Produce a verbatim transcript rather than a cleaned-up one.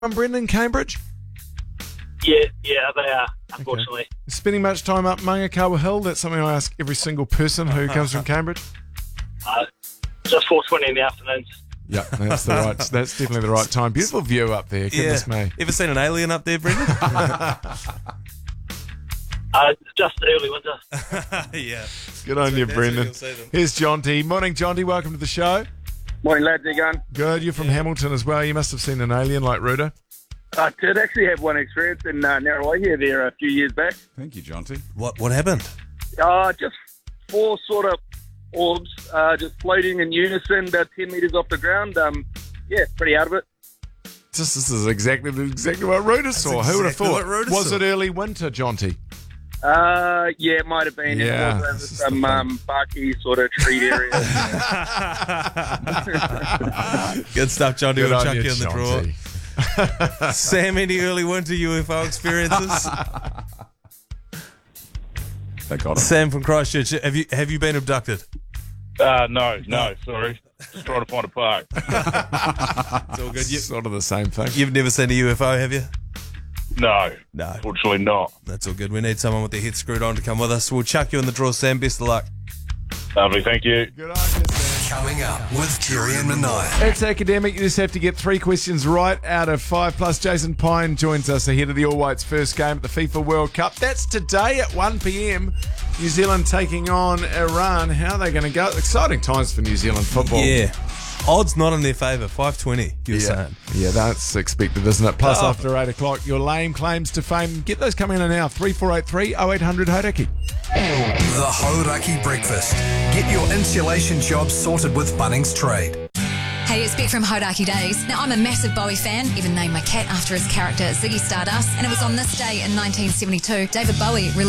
from Brendan, Cambridge? Yeah, yeah, they are, unfortunately. Okay. Spending much time up Mangakawa Hill? That's something I ask every single person who comes from Cambridge. Uh, just four twenty in the afternoons. Yeah, that's the right. That's definitely the right time. Beautiful view up there. Goodness yeah. me. Ever seen an alien up there, Brendan? Uh, just early winter. yeah. Good on you, Brendan. Here's Jonty. Morning, Jonty. Welcome to the show. Morning, lads. How you going? Good. You're from yeah. Hamilton as well. You must have seen an alien like Ruda. I did actually have one experience in uh, Narrawahia there a few years back. Thank you, Jonty. What What happened? Uh, just four sort of orbs uh, just floating in unison about ten metres off the ground. Um, yeah, pretty out of it. Just, this is exactly exactly what Ruda saw. Exactly Who would have thought? Was saw. it early winter, Jonty? Uh, yeah, it might have been. Yeah, it was over some um, barky sort of treat area. Good stuff, Jonty. Good We'll on chuck you, you in the Jonty. drawer. Sam, any early winter U F O experiences? They got it. Sam from Christchurch, have you have you been abducted? Uh, no, no, sorry. Just trying to find a park. It's all good. You, Sort of the same thing. you've never seen a U F O, have you? No, No. fortunately not. That's all good. We need someone with their head screwed on to come with us. We'll chuck you in the drawer, Sam. Best of luck. Lovely, thank you. Good on you, Sam. Coming up with Kiri and Mania. It's academic. You just have to get three questions right out of five. Plus, Jason Pine joins us ahead of the All Whites' first game at the FIFA World Cup. That's today at one p.m. New Zealand taking on Iran. How are they going to go? Exciting times for New Zealand football. Yeah. Odds not in their favour. five twenty, you were Yeah. saying. Yeah, that's expected, isn't it? Plus, Oh. after eight o'clock, your lame claims to fame. Get those coming in now. three four eight three oh eight hundred Hodaki. The Hodaki Breakfast. Get your insulation jobs sorted with Bunnings Trade. Hey, it's Beck from Hodaki Days. Now, I'm a massive Bowie fan, even named my cat after his character Ziggy Stardust, and it was on this day in nineteen seventy-two David Bowie released